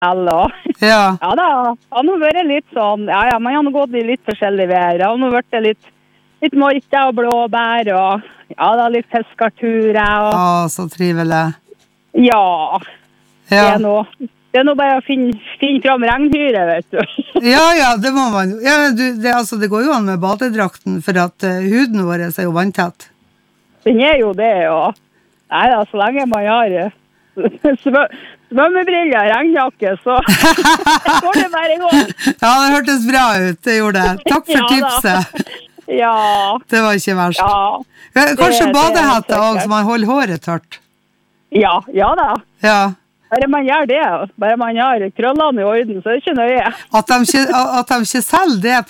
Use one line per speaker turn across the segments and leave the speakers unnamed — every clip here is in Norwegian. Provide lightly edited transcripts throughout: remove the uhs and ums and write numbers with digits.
og
Ja.
Ja da, han har vært litt sånn, ja, man har gått i litt forskjellig vær. Han har vært litt morte og blåbær, og ja da, litt fiskarturer. Og...
Så trivelig.
Ja,
Ja.
det er nå bare å finne fram regnhyret, vet du.
Ja, det må man jo. Ja, det går jo an med badedrakten, for at huden vår er jo vanntett.
Den er jo det, og nei da, så lenge man har svømmebriller, regnjakke, så går det bare godt.
Ja, det hørtes bra ut, det gjorde det. Takk for tipset.
Ja.
Det var ikke verst.
Ja.
Kanskje badehette også, så man holder håret tørt.
Ja da.
Ja.
Bare man gjør det, bare man har krøllene i orden, så er det ikke nøye.
At de ikke selger det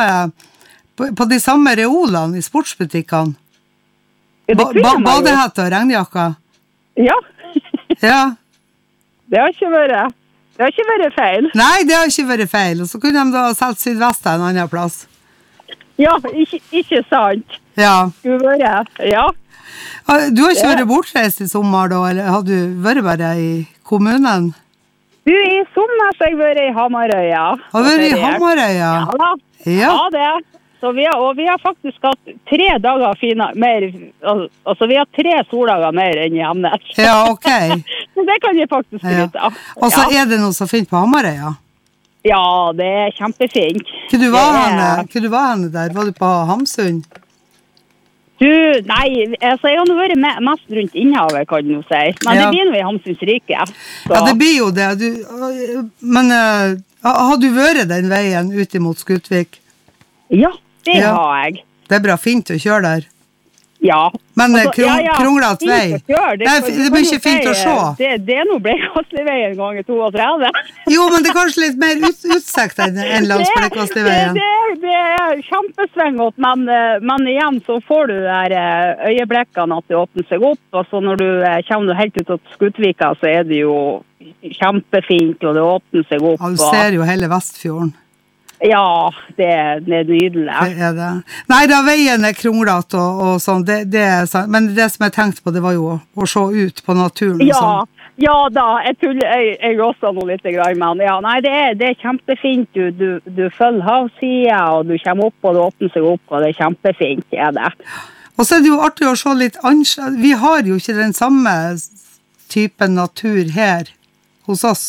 på de samme reolene i sportsbutikkene. Badehette og regnjakker.
Ja.
Ja.
Det har ikke vært feil.
Nei, det har ikke vært feil. Og så kunne de da selge Sydvesta en annen plass.
Ja, ikke sant.
Ja.
Ja.
Du har ikke vært bortreist i sommer da, eller har du vært bare i kommunen?
Du, i sommer så har jeg vært i Hamarøya.
Har du vært i Hamarøya?
Ja da. Ja, det. Så vi har faktisk hatt 3 dager mer, altså vi har 3 soldager mer enn i Hemnes.
Ja, ok.
Så det kan jeg faktisk skryte av.
Og så er det noe så fint på Hamarøya?
Ja, det er kjempefint.
Hvor du var henne der? Var du på Hamsun?
Du, nei, altså jeg har nå vært mest rundt innhavet, kan du si. Men det blir noe i Hamsuns rike. Så.
Ja, det blir jo det. Men har du vært den veien ut imot Skutvik?
Ja, det har jeg.
Det er bra fint å kjøre der.
Ja.
Men kronglet vei. Det blir ikke fint å se.
Det er noe Blekåsliveien ganger 32.
Jo, men det er kanskje litt mer utsikt enn langs Blekåsliveien.
Det er kjempesvengot, men igjen så får du der øyeblikkene at det åpner seg opp, og så når du kommer helt ut av Skutvika, så er det jo kjempefint, og det åpner seg opp.
Ja, du ser jo hele Vestfjorden.
Ja, det er nydelig.
Det er det. Nei, da veien er kronglet og sånn, det er sant. Men det som jeg tenkte på, det var jo å se ut på naturen og sånn.
Ja da, jeg også noe litt grann, men ja, nei, det er kjempefint. Du følger havsida, og du kommer opp, og det åpner seg opp, og det er kjempefint, er det.
Og så er det jo artig å se litt annerledes. Vi har jo ikke den samme typen natur her hos oss.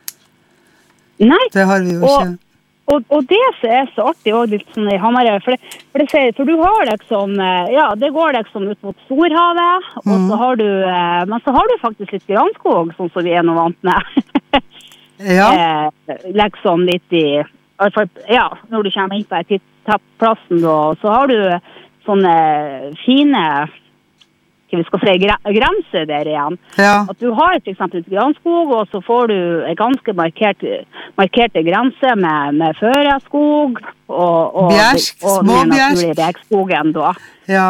Nei.
Det har vi jo ikke.
Og det som er så artig også litt sånn i Hamarøy, for du har liksom, det går liksom ut mot Storhavet, og så har du, men så har du faktisk litt granskog, sånn som vi er noe vant med.
Ja.
Liksom litt når du kommer inn på plassen, så har du sånne fine, vi skal si grenser der igjen.
Ja.
At du har for eksempel et granskog, og så får du en ganske markerte grenser med føreskog og
småbjersk.
Rekskogen da.
Ja.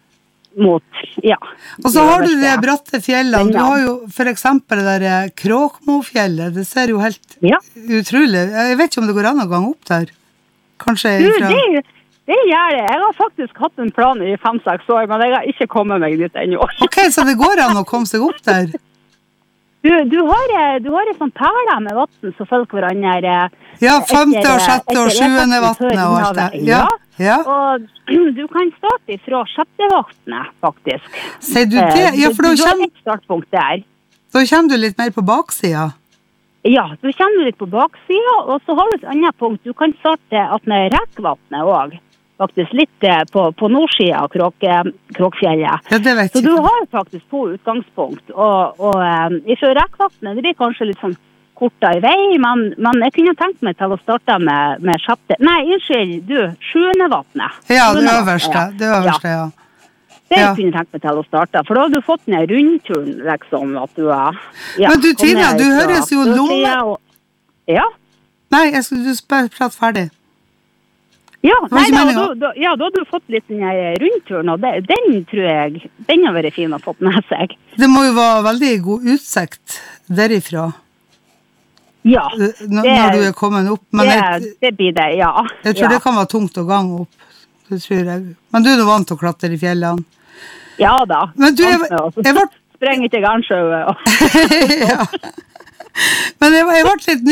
Og så har du de bratte fjellene. Du har jo for eksempel det der Kråkmofjellet. Det ser jo helt utrolig. Jeg vet ikke om det går an å gange opp der. Kanskje
Det gjør det. Jeg har faktisk hatt en plan i 5-6 år, men jeg har ikke kommet meg dit ennå.
Ok, så det går an å komme seg opp der?
Du har en sånn perle med vatten som følger hverandre.
Ja, 5., 6. og 7. vattnet og alt det. Ja.
Og du kan starte fra 6. vattnet, faktisk.
Sier du det? Ja, for
du har et startpunkt der.
Da kommer du litt mer på baksida.
Ja, du kommer litt på baksida, og så har du et annet punkt. Du kan starte med Rekvattnet også. Faktisk litt på nordsida av Kråkfjellet.
Ja, det vet jeg.
Så du har faktisk 2 utgangspunkt. Og fra Rekvattnet, det blir kanskje litt sånn kortere vei, men jeg kunne tenkt meg til å starte med 6. Nei, unnskyld, 7. vattnet.
Ja, det øverste, ja.
Det kunne jeg tenkt meg til å starte, for da har du fått den rundturen, liksom, at du
Men du, Tina, du høres jo lomme...
Ja?
Nei, du prate ferdig.
Ja, da har du fått litt den rundturen, og den tror jeg, den har vært fin å få med seg.
Det må jo være veldig god utsikt derifra.
Ja.
Når du er kommet opp. Men
det blir det, ja.
Jeg tror det kan være tungt å gange opp, det tror jeg. Men du er vant til å klatre i fjellene.
Ja da.
Men du,
sprenger ikke garnsjøet.
Ja. Men jeg ble litt